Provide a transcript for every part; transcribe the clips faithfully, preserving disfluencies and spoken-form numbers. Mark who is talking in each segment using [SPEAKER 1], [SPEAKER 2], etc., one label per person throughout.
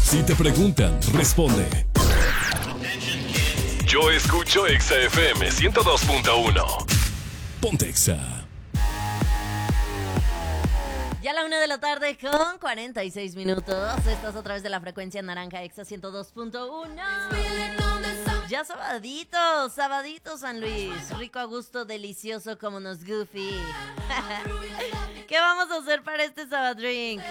[SPEAKER 1] Si te preguntan, responde. Yo escucho Exa F M ciento dos punto uno. Ponte Exa.
[SPEAKER 2] Ya a la una de la tarde con cuarenta y seis minutos. Estás a través de la frecuencia naranja Exa ciento dos punto uno. Ya sabadito, sabadito San Luis. Rico, a gusto, delicioso como nos Goofy. ¿Qué vamos a hacer para este Sabadrink?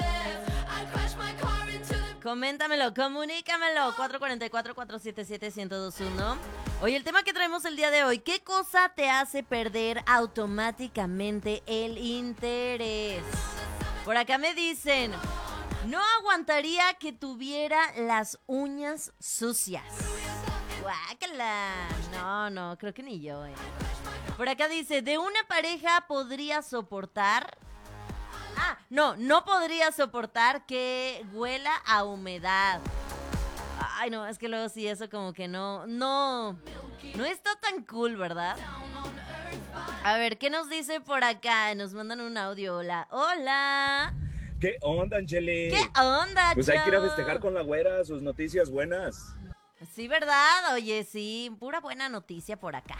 [SPEAKER 2] Coméntamelo, comunícamelo. cuatro cuatro cuatro, cuatro siete siete, uno cero dos uno. Oye, el tema que traemos el día de hoy: ¿qué cosa te hace perder automáticamente el interés? Por acá me dicen: no aguantaría que tuviera las uñas sucias. Guácala. No, no, creo que ni yo, eh. Por acá dice: de una pareja podría soportar... Ah, no, no podría soportar que huela a humedad. Ay, no, es que luego sí, eso como que no, no, no está tan cool, ¿verdad? A ver, ¿qué nos dice por acá? Nos mandan un audio. Hola, hola.
[SPEAKER 3] ¿Qué onda, Angeli?
[SPEAKER 2] ¿Qué onda,
[SPEAKER 3] Pues hay que ir a
[SPEAKER 2] Joe?
[SPEAKER 3] festejar con la güera sus noticias buenas.
[SPEAKER 2] Sí, ¿verdad? Oye, sí, pura buena noticia por acá.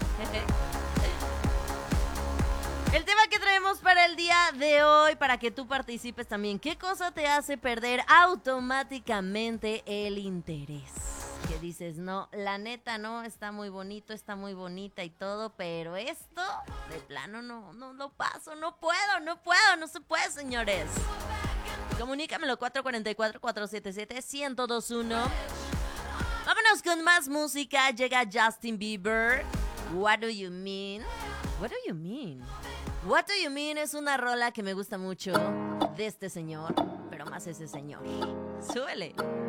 [SPEAKER 2] El tema que traemos para el día de hoy, para que tú participes también: ¿qué cosa te hace perder automáticamente el interés? Que dices, no, la neta no, está muy bonito, está muy bonita y todo, pero esto, de plano, no, no lo paso, no puedo, no puedo, no se puede, señores. Comunícamelo, cuatro cuatro cuatro, cuatro siete siete, uno cero dos uno. Vámonos con más música. Llega Justin Bieber. What do you mean? What do you mean? What do you mean es una rola que me gusta mucho de este señor, pero más ese señor. Súbele.